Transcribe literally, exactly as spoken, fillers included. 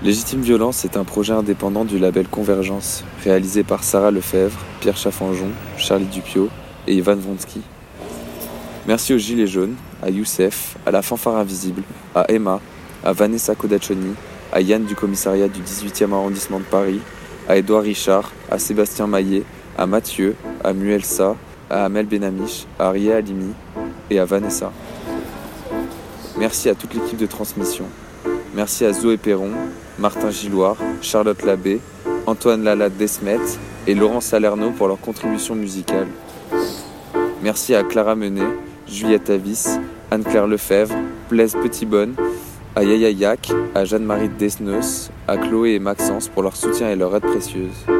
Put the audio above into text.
Légitime Violence est un projet indépendant du label Convergence, réalisé par Sarah Lefebvre, Pierre Chaffanjon, Charlie Dupiot et Ivan Vronsky. Merci aux Gilets jaunes, à Youssef, à la Fanfare Invisible, à Emma, à Vanessa Kodachoni, à Yann du commissariat du dix-huitième arrondissement de Paris, à Édouard Richard, à Sébastien Maillet, à Mathieu, à Muelsa, à Amel Benamiche, à Ria Halimi et à Vanessa. Merci à toute l'équipe de transmission. Merci à Zoé Perron, Martin Gilloire, Charlotte Labbé, Antoine Lalade Desmet et Laurent Salerno pour leur contribution musicale. Merci à Clara Menet, Juliette Avis, Anne-Claire Lefebvre, Blaise Petitbonne, à Yaya Yak, à Jeanne-Marie Desnos, à Chloé et Maxence pour leur soutien et leur aide précieuse.